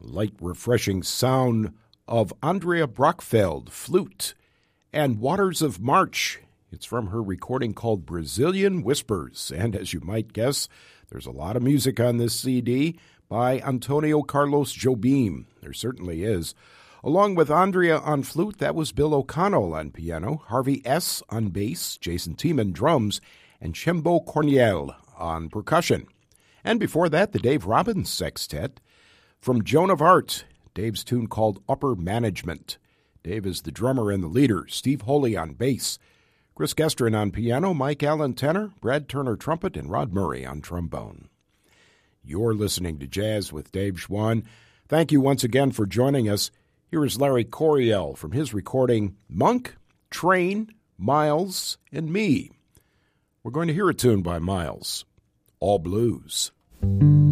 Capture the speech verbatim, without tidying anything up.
light, refreshing sound of Andrea Brockfeld, flute, and Waters of March. It's from her recording called Brazilian Whispers. And as you might guess, there's a lot of music on this C D by Antonio Carlos Jobim. There certainly is. Along with Andrea on flute, that was Bill O'Connell on piano, Harvey S. on bass, Jason Tiemann drums, and Chembo Corniel on percussion. And before that, the Dave Robbins Sextet. From Joan of Arc, Dave's tune called Upper Management. Dave is the drummer and the leader, Steve Holy on bass, Chris Gestrin on piano, Mike Allen tenor, Brad Turner trumpet, and Rod Murray on trombone. You're listening to Jazz with Dave Schwann. Thank you once again for joining us. Here is Larry Coryell from his recording Monk, Train, Miles, and Me. We're going to hear a tune by Miles, All Blues.